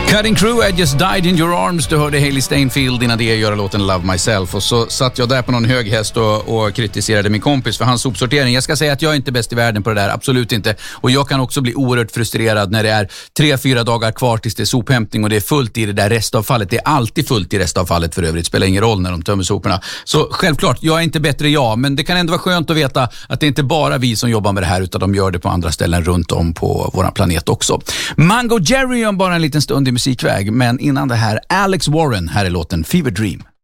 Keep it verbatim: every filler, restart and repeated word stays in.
Cutting Crew, I just died in your arms. Du hörde Hailey Steinfeld innan det göra låten Love Myself. Och så satt jag där på någon hög häst och, och kritiserade min kompis för hans sopsortering. Jag ska säga att jag är inte bäst i världen på det där, absolut inte. Och jag kan också bli oerhört frustrerad när det är tre, fyra dagar kvar tills det är sophämtning och det är fullt i det där restavfallet. Det är alltid fullt i restavfallet för övrigt. Spelar ingen roll när de tömmer soporna. Så självklart, jag är inte bättre jag, men det kan ändå vara skönt att veta att det är inte bara vi som jobbar med det här utan de gör det på andra ställen runt om på våran planet också. Mango Jerry om bara en liten stund i musikväg, men innan det här Alex Warren, här är låten Fever Dream.